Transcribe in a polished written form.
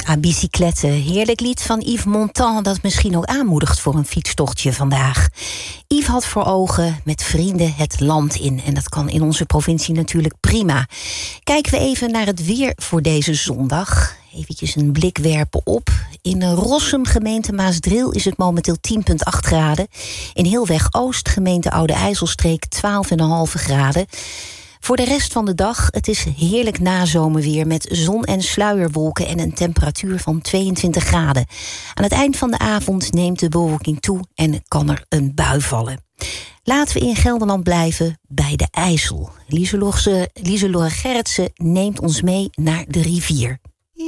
À bicyclette, heerlijk lied van Yves Montand dat misschien ook aanmoedigt voor een fietstochtje vandaag. Yves had voor ogen met vrienden het land in. En dat kan in onze provincie natuurlijk prima. Kijken we even naar het weer voor deze zondag. Eventjes een blik werpen op. In Rossum, gemeente Maasdriel, is het momenteel 10,8 graden. In Heelweg Oost, gemeente Oude IJsselstreek, 12,5 graden. Voor de rest van de dag, het is heerlijk nazomerweer met zon en sluierwolken en een temperatuur van 22 graden. Aan het eind van de avond neemt de bewolking toe en kan er een bui vallen. Laten we in Gelderland blijven bij de IJssel. Lieselore Gerritsen neemt ons mee naar de rivier.